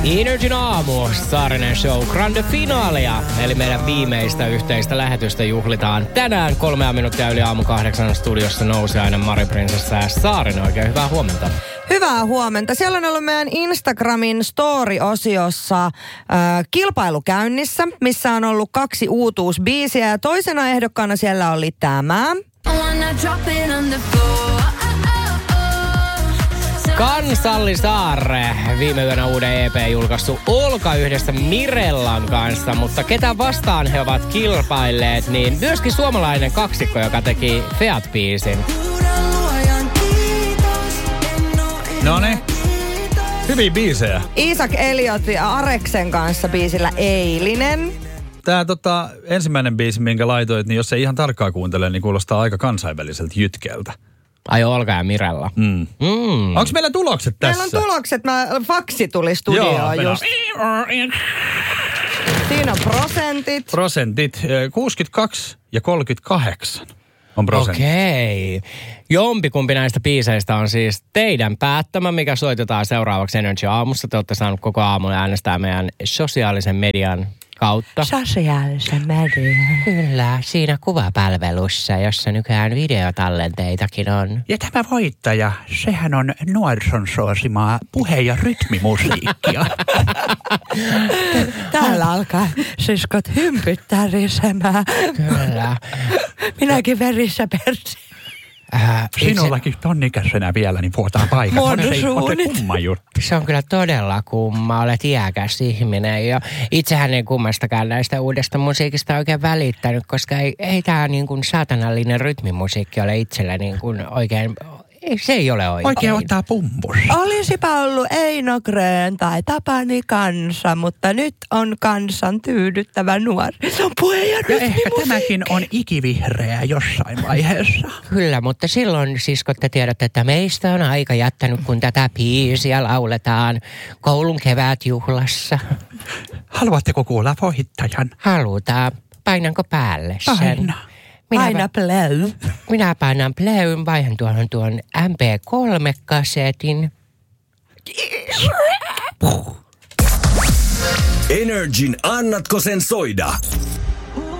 Energin aamu, Saarinen Show, grande finaalia. Eli meidän viimeistä yhteistä lähetystä juhlitaan tänään 3 minuuttia yli aamu 8 studiossa Nousiainen, Mari Prinsessa ja Saarinen. Oikein hyvää huomenta. Hyvää huomenta. Siellä on ollut meidän Instagramin story-osiossa kilpailu käynnissä, missä on ollut 2 uutuusbiisiä. Ja toisena ehdokkaana siellä oli tämä. Kansallisaarre, viime yönä uuden EP julkaistu Olka yhdessä Mirellan kanssa, mutta ketä vastaan he ovat kilpailleet, niin myöskin suomalainen kaksikko, joka teki Feat-biisin. Noniin. Hyviä biisejä. Isaac Elliot ja Areksen kanssa biisillä Eilinen. Tää ensimmäinen biisi, minkä laitoit, niin jos ei ihan tarkkaan kuuntele, niin kuulostaa aika kansainväliseltä jytkeltä. Ai Olga ja Mirella. Onko meillä tulokset tässä? Meillä on tulokset. Faksi tuli studioon just. Siinä on prosentit. Prosentit. 62 ja 38 on prosentti. Okei. Jompikumpi näistä biiseistä on siis teidän päättämä, mikä soitetaan seuraavaksi Energy aamussa. Te olette saaneet koko aamun äänestää meidän sosiaalisen median kautta. Sosiaalisen median. Kyllä, siinä kuvapalvelussa, jossa nykyään videotallenteitakin on. Ja tämä voittaja, sehän on nuorison suosimaa puhe- ja rytmimusiikkia. Täällä alkaa siskot hympyttää risemään. Kyllä. Minäkin verissä persi. Sinullakin tonnikäisenä vielä, niin puhutaan paikat. On se kumma juttu. Se on kyllä todella kumma. Olet iäkäs ihminen ja itsehän ei kummastakaan näistä uudesta musiikista oikein välittänyt, koska ei tämä niin kuin saatanallinen rytmimusiikki ole itsellä niin kuin oikein. Se ei ole oikein. Oikein ottaa pumpussa. Olisipa ollut Eino Grön tai Tapani Kansa, mutta nyt on kansan tyydyttävä nuori. Se on puhe- ja ehkä tämäkin on ikivihreä jossain vaiheessa. Kyllä, mutta silloin siskot te tiedätte, että meistä on aika jättänyt, kun tätä biisiä lauletaan koulun kevätjuhlassa. Haluatteko kuulla voittajan? Halutaan. Painanko päälle sen? Paina. Paina play. Minä painan playn, vaihan tuon MP3-kasetin. Energin annatko sen soida?